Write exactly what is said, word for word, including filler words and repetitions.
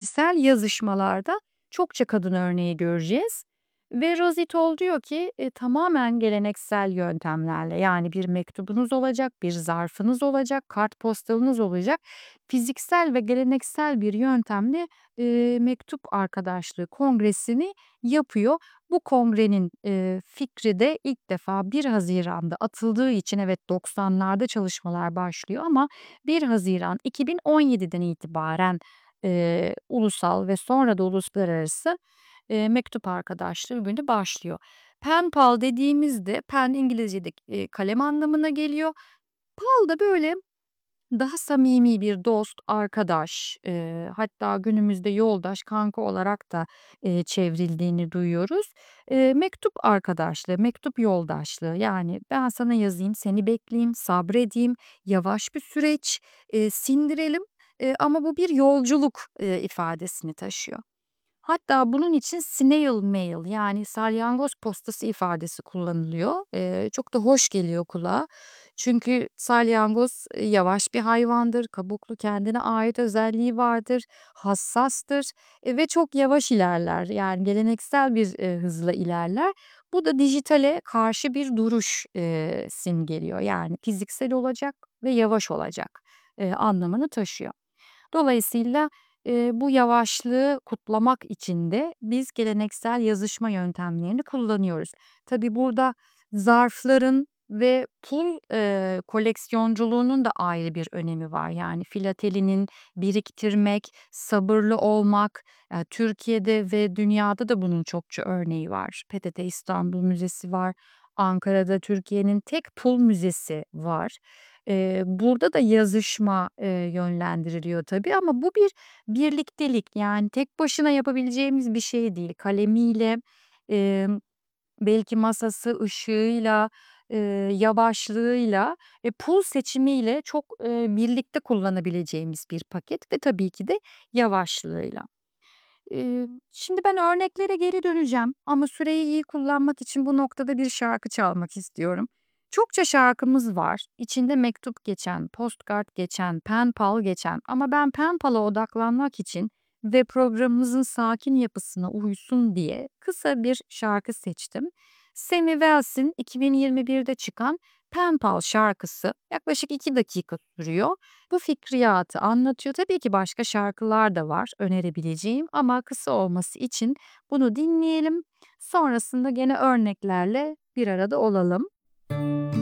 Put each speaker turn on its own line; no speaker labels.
geleneksel yazışmalarda çokça kadın örneği göreceğiz ve Rosie Toll diyor ki, eee, tamamen geleneksel yöntemlerle, yani bir mektubunuz olacak, bir zarfınız olacak, kartpostalınız olacak. Fiziksel ve geleneksel bir yöntemle, eee, mektup arkadaşlığı kongresini yapıyor. Bu kongrenin, eee, fikri de ilk defa bir Haziran'da atıldığı için evet doksanlarda çalışmalar başlıyor ama bir Haziran iki bin on yediden itibaren, eee, ulusal ve sonra da uluslararası, eee, mektup arkadaşlığı günü başlıyor. Pen pal dediğimizde pen İngilizce'deki, eee, kalem anlamına geliyor. Pal da böyle daha samimi bir dost, arkadaş, eee, hatta günümüzde yoldaş, kanka olarak da, eee, çevrildiğini duyuyoruz. Eee, mektup arkadaşlığı, mektup yoldaşlığı, yani ben sana yazayım, seni bekleyeyim, sabredeyim, yavaş bir süreç, eee, sindirelim, eee, ama bu bir yolculuk, eee, ifadesini taşıyor. Hatta bunun için snail mail, yani salyangoz postası ifadesi kullanılıyor. Eee, çok da hoş geliyor kulağa. Çünkü salyangoz, eee, yavaş bir hayvandır, kabuklu, kendine ait özelliği vardır, hassastır, eee, ve çok yavaş ilerler. Yani geleneksel bir, eee, hızla ilerler. Bu da dijitale karşı bir duruş, eee, simgeliyor. Yani fiziksel olacak ve yavaş olacak, eee, anlamını taşıyor. Dolayısıyla, eee, bu yavaşlığı kutlamak için de biz geleneksel yazışma yöntemlerini kullanıyoruz. Tabii burada zarfların ve pul, eee, koleksiyonculuğunun da ayrı bir önemi var. Yani filatelinin, biriktirmek, sabırlı olmak, eee, Türkiye'de ve dünyada da bunun çokça örneği var. P T T İstanbul Müzesi var. Ankara'da Türkiye'nin tek pul müzesi var. Eee, burada da yazışma, eee, yönlendiriliyor tabii ama bu bir birliktelik. Yani tek başına yapabileceğimiz bir şey değil. Kalemiyle, emm, belki masası, ışığıyla, eee, yavaşlığıyla ve pul seçimiyle çok, eee, birlikte kullanabileceğimiz bir paket ve tabii ki de yavaşlığıyla. Eee, şimdi ben örneklere geri döneceğim ama süreyi iyi kullanmak için bu noktada bir şarkı çalmak istiyorum. Çokça şarkımız var. İçinde mektup geçen, postkart geçen, pen pal geçen ama ben pen pal'a odaklanmak için ve programımızın sakin yapısına uysun diye kısa bir şarkı seçtim. Sammy Wells'in iki bin yirmi birde çıkan Pen Pal şarkısı yaklaşık iki dakika sürüyor. Bu fikriyatı anlatıyor. Tabii ki başka şarkılar da var önerebileceğim ama kısa olması için bunu dinleyelim. Sonrasında gene örneklerle bir arada olalım.